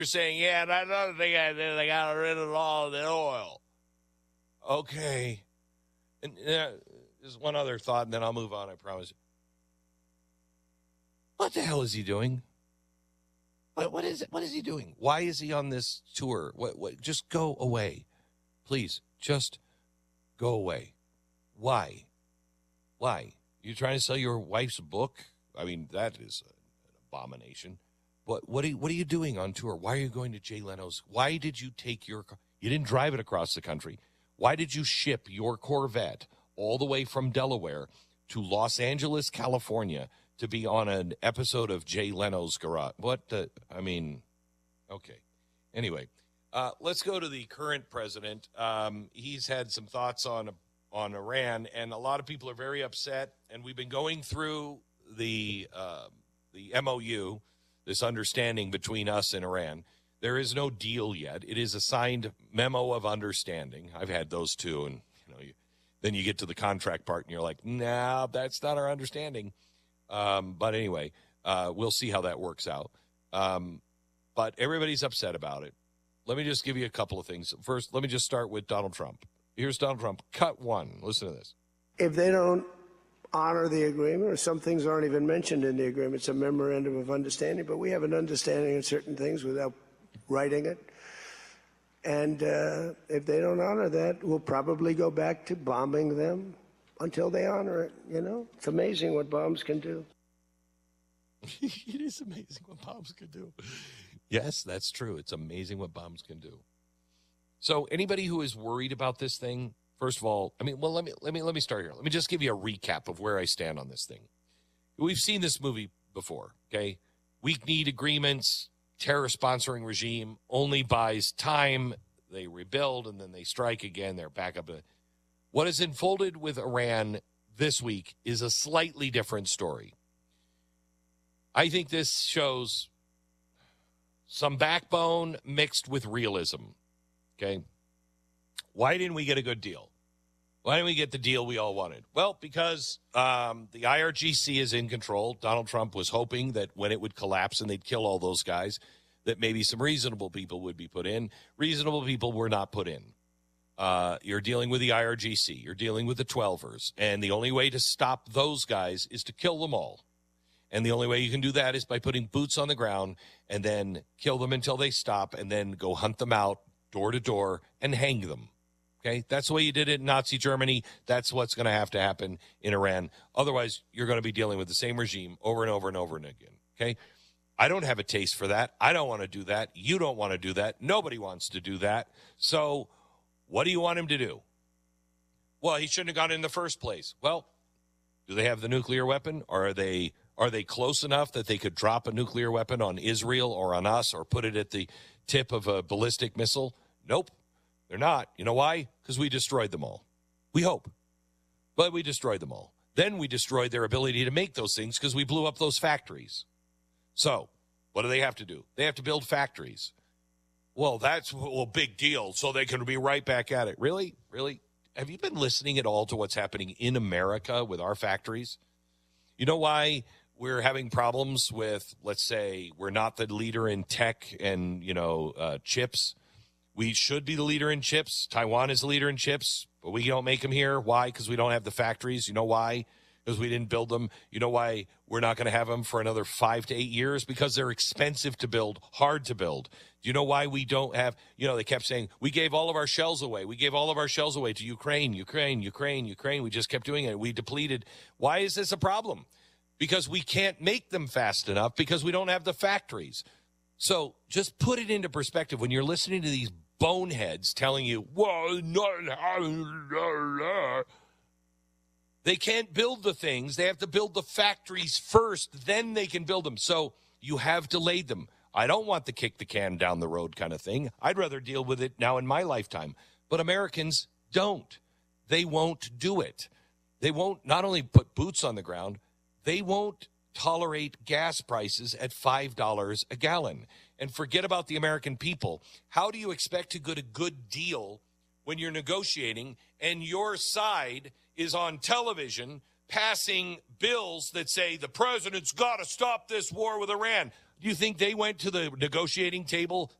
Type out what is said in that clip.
You're saying, yeah, and another thing I did, I got rid of all the oil. Okay. And there's one other thought, and then I'll move on, I promise. What the hell is he doing? What is it? What is he doing? Why is he on this tour? What? Just go away. Please, just go away. Why? Why? You trying to sell your wife's book? I mean, that is an abomination. What are you doing on tour? Why are you going to Jay Leno's? Why did you take your car? You didn't drive it across the country. Why did you ship your Corvette all the way from Delaware to Los Angeles, California, to be on an episode of Jay Leno's Garage? Okay. Anyway, let's go to the current president. He's had some thoughts on Iran, and a lot of people are very upset. And we've been going through the MOU, this understanding between us and Iran. There is no deal yet. It is a signed memo of understanding. I've had those too, and then you get to the contract part, and you're like, nah, that's not our understanding. But anyway, we'll see how that works out. But everybody's upset about it. Let me just give you a couple of things. First, let me just start with Donald Trump. Here's Donald Trump. Cut one. Listen to this. If they don't honor the agreement, or some things aren't even mentioned in the agreement, it's a memorandum of understanding, but we have an understanding of certain things without writing it. And if they don't honor that, we'll probably go back to bombing them until they honor it. It's amazing what bombs can do. It is amazing what bombs can do. Yes, that's true. It's amazing what bombs can do. So anybody who is worried about this thing, first of all, let me start here. Let me just give you a recap of where I stand on this thing. We've seen this movie before, okay? Weak-kneed agreements, terror sponsoring regime only buys time. They rebuild, and then they strike again. They're back up. What has unfolded with Iran this week is a slightly different story. I think this shows some backbone mixed with realism, okay? Why didn't we get a good deal? Why didn't we get the deal we all wanted? Well, because the IRGC is in control. Donald Trump was hoping that when it would collapse and they'd kill all those guys, that maybe some reasonable people would be put in. Reasonable people were not put in. You're dealing with the IRGC. You're dealing with the 12ers. And the only way to stop those guys is to kill them all. And the only way you can do that is by putting boots on the ground and then kill them until they stop and then go hunt them out door to door and hang them. Okay, that's the way you did it in Nazi Germany. That's what's going to have to happen in Iran. Otherwise, you're going to be dealing with the same regime over and over and over and again. Okay, I don't have a taste for that. I don't want to do that. You don't want to do that. Nobody wants to do that. So what do you want him to do? Well, he shouldn't have gone in the first place. Well, do they have the nuclear weapon? Or are they close enough that they could drop a nuclear weapon on Israel or on us or put it at the tip of a ballistic missile? Nope. They're not. You know why? Because we destroyed them all. We hope. But we destroyed them all. Then we destroyed their ability to make those things because we blew up those factories. So what do they have to do? They have to build factories. Well, that's a big deal, so they can be right back at it. Really? Really? Have you been listening at all to what's happening in America with our factories? You know why we're having problems with, let's say, we're not the leader in tech and, chips? We should be the leader in chips. Taiwan is the leader in chips, but we don't make them here. Why? Because we don't have the factories. You know why? Because we didn't build them. You know why we're not going to have them for another 5 to 8 years? Because they're expensive to build, hard to build. Do you know why we don't have, they kept saying, we gave all of our shells away. We gave all of our shells away to Ukraine. We just kept doing it. We depleted. Why is this a problem? Because we can't make them fast enough because we don't have the factories. So just put it into perspective when you're listening to these boneheads telling you, they can't build the things. They have to build the factories first. Then they can build them. So you have delayed them. I don't want the kick the can down the road kind of thing. I'd rather deal with it now in my lifetime. But Americans don't. They won't do it. They won't not only put boots on the ground, they won't tolerate gas prices at $5 a gallon. And forget about the American people. How do you expect to get a good deal when you're negotiating and your side is on television passing bills that say the president's got to stop this war with Iran? Do you think they went to the negotiating table